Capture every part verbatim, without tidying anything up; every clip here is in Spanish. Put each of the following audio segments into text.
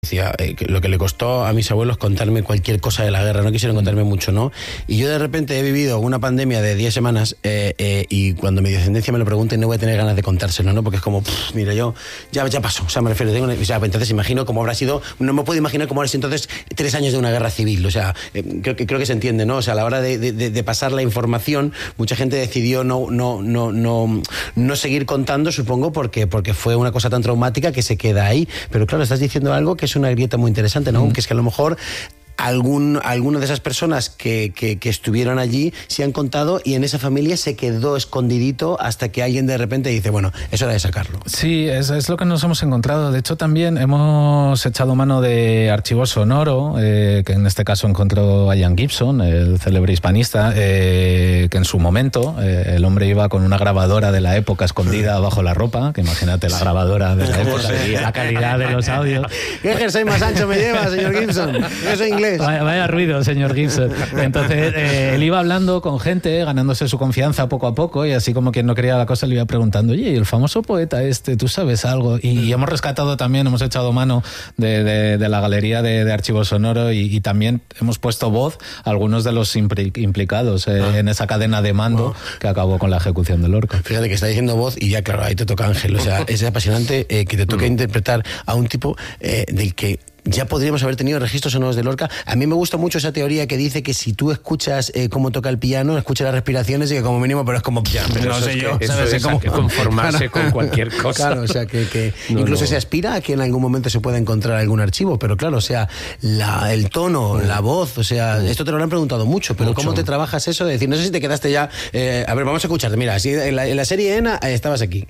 Decía, eh, que lo que le costó a mis abuelos contarme cualquier cosa de la guerra, no quisieron contarme mucho, ¿no? Y yo de repente he vivido una pandemia de diez semanas eh, eh, y cuando mi descendencia me lo pregunte no voy a tener ganas de contárselo, ¿no? Porque es como, pff, mira, yo ya, ya pasó, o sea, me refiero, tengo una, o sea, entonces imagino cómo habrá sido, no me puedo imaginar cómo habrá sido entonces tres años de una guerra civil, o sea, eh, creo, que, creo que se entiende, ¿no? O sea, a la hora de, de, de pasar la información, mucha gente decidió no, no, no, no, no seguir contando, supongo, porque, porque fue una cosa tan traumática que se queda ahí, pero claro, estás diciendo algo que es una grieta muy interesante, ¿no? Mm. Que es que a lo mejor algún, alguna de esas personas que, que, que estuvieron allí se han contado y en esa familia se quedó escondidito hasta que alguien de repente dice, bueno, es hora de sacarlo. Sí, es, es lo que nos hemos encontrado. De hecho, también hemos echado mano de archivo sonoro, eh, que en este caso encontró a Ian Gibson, el célebre hispanista, eh, que en su momento eh, el hombre iba con una grabadora de la época escondida bajo la ropa, que imagínate la grabadora de la época, la calidad de los audios. ¿Qué jersey más ancho me lleva, señor Gibson? Yo soy inglés. Vaya, vaya ruido, señor Gibson. Entonces, eh, él iba hablando con gente, ganándose su confianza poco a poco, y así como quien no quería la cosa, le iba preguntando, oye, el famoso poeta este, ¿tú sabes algo? Y, y hemos rescatado también, hemos echado mano de, de, de la galería de, de archivo sonoro y, y también hemos puesto voz a algunos de los implicados eh, ah. en esa cadena de mando ah. que acabó con la ejecución de Lorca. Fíjate que está diciendo voz y ya, claro, ahí te toca Ángel. O sea, es apasionante eh, que te toque mm. interpretar a un tipo eh, del que ya podríamos haber tenido registros sonoros de Lorca. A mí me gusta mucho esa teoría que dice que si tú escuchas eh, cómo toca el piano, escuchas las respiraciones y que como mínimo, pero es como piano. Pero no sé yo, ¿sabes? Es como conformarse claro. con cualquier cosa. Claro, o sea, que, que no, incluso no. se aspira a que en algún momento se pueda encontrar algún archivo, pero claro, o sea, la, el tono, mm. la voz, o sea, mm. esto te lo han preguntado mucho, pero mucho. ¿Cómo te trabajas eso? De decir, no sé si te quedaste ya... Eh, a ver, vamos a escucharte. Mira, si en, la, en la serie ENA eh, estabas aquí.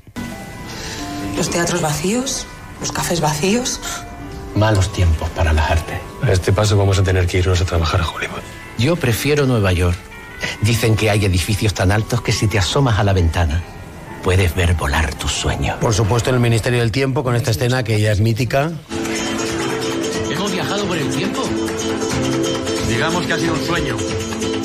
Los teatros vacíos, los cafés vacíos... Malos tiempos para las artes. A este paso vamos a tener que irnos a trabajar a Hollywood. Yo prefiero Nueva York. Dicen que hay edificios tan altos que si te asomas a la ventana puedes ver volar tus sueños. Por supuesto, en el Ministerio del Tiempo, con esta escena que ya es mítica. ¿Hemos viajado por el tiempo? Digamos que ha sido un sueño.